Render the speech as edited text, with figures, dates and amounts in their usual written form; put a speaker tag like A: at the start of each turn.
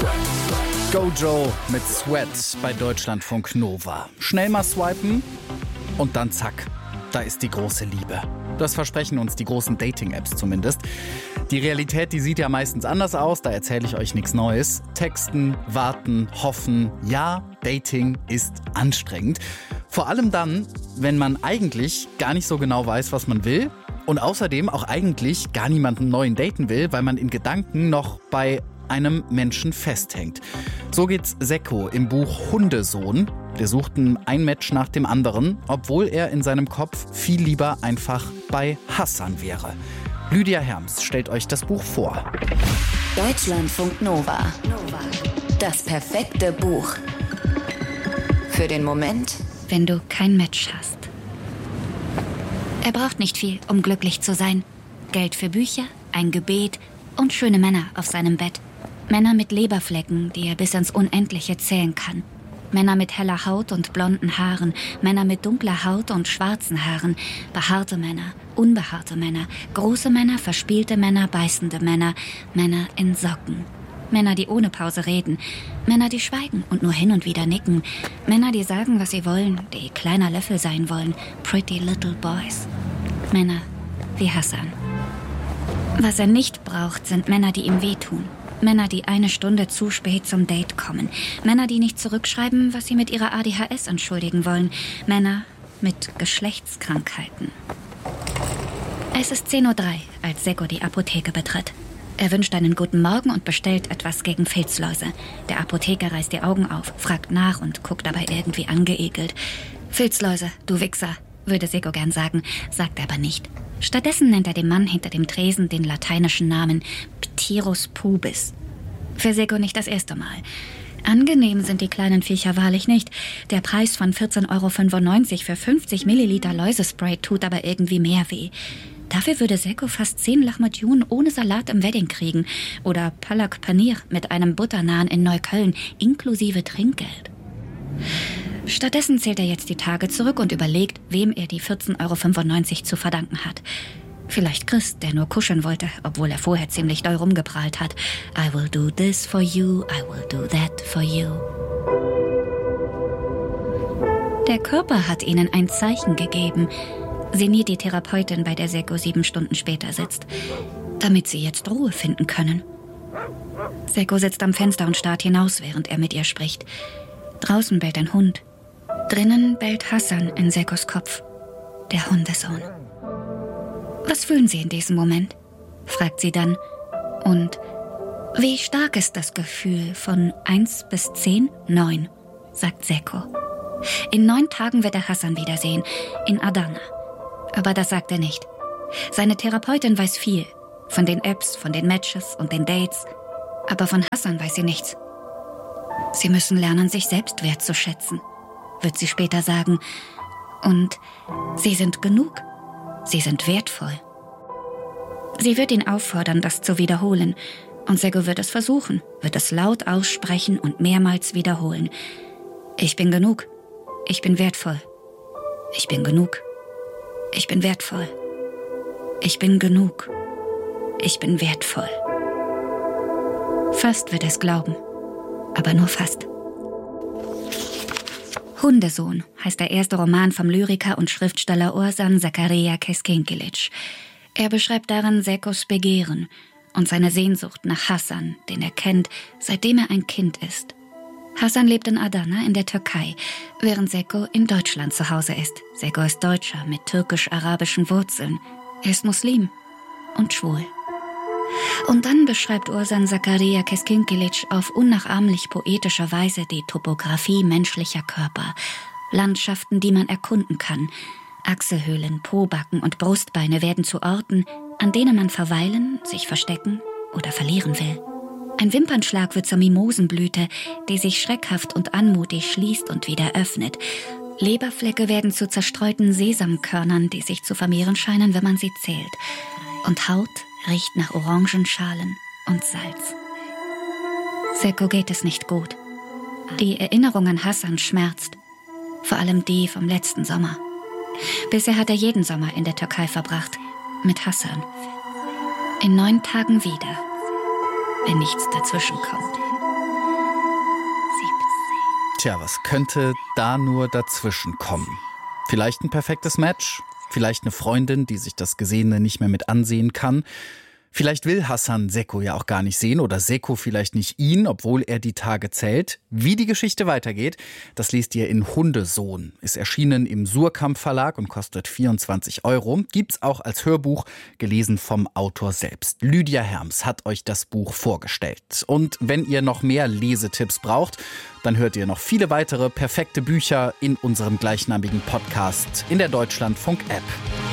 A: Gojo mit Sweat bei Deutschlandfunk Nova. Schnell mal swipen und dann zack, da ist die große Liebe. Das versprechen uns die großen Dating-Apps zumindest. Die Realität, die sieht ja meistens anders aus, da erzähle ich euch nichts Neues. Texten, warten, hoffen, ja, Dating ist anstrengend. Vor allem dann, wenn man eigentlich gar nicht so genau weiß, was man will und außerdem auch eigentlich gar niemanden neuen daten will, weil man in Gedanken noch bei einem Menschen festhängt. So geht's Seko im Buch Hundesohn. Der sucht ein Match nach dem anderen, obwohl er in seinem Kopf viel lieber einfach bei Hassan wäre. Lydia Herms stellt euch das Buch vor.
B: Deutschlandfunk Nova. Das perfekte Buch. Für den Moment,
C: wenn du kein Match hast. Er braucht nicht viel, um glücklich zu sein. Geld für Bücher, ein Gebet und schöne Männer auf seinem Bett. Männer mit Leberflecken, die er bis ins Unendliche zählen kann. Männer mit heller Haut und blonden Haaren. Männer mit dunkler Haut und schwarzen Haaren. Behaarte Männer, unbehaarte Männer. Große Männer, verspielte Männer, beißende Männer. Männer in Socken. Männer, die ohne Pause reden. Männer, die schweigen und nur hin und wieder nicken. Männer, die sagen, was sie wollen, die kleiner Löffel sein wollen. Pretty little boys. Männer wie Hassan. Was er nicht braucht, sind Männer, die ihm wehtun. Männer, die eine Stunde zu spät zum Date kommen. Männer, die nicht zurückschreiben, was sie mit ihrer ADHS entschuldigen wollen. Männer mit Geschlechtskrankheiten. Es ist 10:03 Uhr, als Seko die Apotheke betritt. Er wünscht einen guten Morgen und bestellt etwas gegen Filzläuse. Der Apotheker reißt die Augen auf, fragt nach und guckt dabei irgendwie angeekelt. Filzläuse, du Wichser, würde Seko gern sagen, sagt er aber nicht. Stattdessen nennt er dem Mann hinter dem Tresen den lateinischen Namen Pterus pubis. Für Seko nicht das erste Mal. Angenehm sind die kleinen Viecher wahrlich nicht. Der Preis von 14,95 € für 50 Milliliter Läusespray tut aber irgendwie mehr weh. Dafür würde Seko fast 10 Lahmacun ohne Salat im Wedding kriegen. Oder Palak Paneer mit einem Butternaan in Neukölln, inklusive Trinkgeld. Stattdessen zählt er jetzt die Tage zurück und überlegt, wem er die 14,95 € zu verdanken hat. Vielleicht Chris, der nur kuscheln wollte, obwohl er vorher ziemlich doll rumgeprahlt hat. I will do this for you, I will do that for you. Der Körper hat ihnen ein Zeichen gegeben, sinniert die Therapeutin, bei der Seko 7 Stunden später sitzt, damit sie jetzt Ruhe finden können. Seko sitzt am Fenster und starrt hinaus, während er mit ihr spricht. Draußen bellt ein Hund. Drinnen bellt Hassan in Sekos Kopf, der Hundesohn. Was fühlen Sie in diesem Moment? Fragt sie dann. Und wie stark ist das Gefühl von 1 bis 10? 9, sagt Seko. In 9 Tagen wird er Hassan wiedersehen, in Adana. Aber das sagt er nicht. Seine Therapeutin weiß viel. Von den Apps, von den Matches und den Dates. Aber von Hassan weiß sie nichts. Sie müssen lernen, sich selbst wertzuschätzen, wird sie später sagen. Und sie sind genug. Sie sind wertvoll. Sie wird ihn auffordern, das zu wiederholen. Und Seko wird es versuchen, wird es laut aussprechen und mehrmals wiederholen. Ich bin genug. Ich bin wertvoll. Ich bin genug. Ich bin wertvoll. Ich bin genug. Ich bin wertvoll. Fast wird es glauben. Aber nur fast. Hundesohn heißt der erste Roman vom Lyriker und Schriftsteller Orsan Zakaria Keskinkilic. Er beschreibt darin Sekos Begehren und seine Sehnsucht nach Hassan, den er kennt, seitdem er ein Kind ist. Hassan lebt in Adana in der Türkei, während Seko in Deutschland zu Hause ist. Seko ist Deutscher mit türkisch-arabischen Wurzeln. Er ist Muslim und schwul. Und dann beschreibt Orsan Zakaria Keskinkilic auf unnachahmlich poetische Weise die Topographie menschlicher Körper. Landschaften, die man erkunden kann. Achselhöhlen, Pobacken und Brustbeine werden zu Orten, an denen man verweilen, sich verstecken oder verlieren will. Ein Wimpernschlag wird zur Mimosenblüte, die sich schreckhaft und anmutig schließt und wieder öffnet. Leberflecke werden zu zerstreuten Sesamkörnern, die sich zu vermehren scheinen, wenn man sie zählt. Und Haut riecht nach Orangenschalen und Salz. Seko geht es nicht gut. Die Erinnerung an Hassan schmerzt. Vor allem die vom letzten Sommer. Bisher hat er jeden Sommer in der Türkei verbracht. Mit Hassan. In 9 Tagen wieder. Wenn nichts dazwischen kommt.
A: Tja, was könnte da nur dazwischen kommen? Vielleicht ein perfektes Match? Vielleicht eine Freundin, die sich das Gesehene nicht mehr mit ansehen kann? Vielleicht will Hasan Seko ja auch gar nicht sehen oder Seko vielleicht nicht ihn, obwohl er die Tage zählt. Wie die Geschichte weitergeht, das lest ihr in Hundesohn. Ist erschienen im Surkamp Verlag und kostet 24 €. Gibt's auch als Hörbuch, gelesen vom Autor selbst. Lydia Herms hat euch das Buch vorgestellt. Und wenn ihr noch mehr Lesetipps braucht, dann hört ihr noch viele weitere perfekte Bücher in unserem gleichnamigen Podcast in der Deutschlandfunk-App.